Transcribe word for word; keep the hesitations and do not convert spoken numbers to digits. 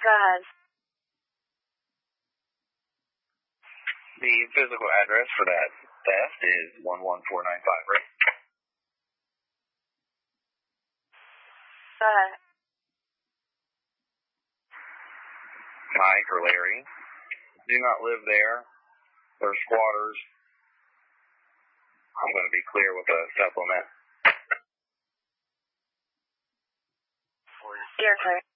Go ahead. The physical address for that theft is one one four nine five, right? Go ahead. Mike or Larry, do not live there. They're squatters. I'm going to be clear with a supplement. You're clear.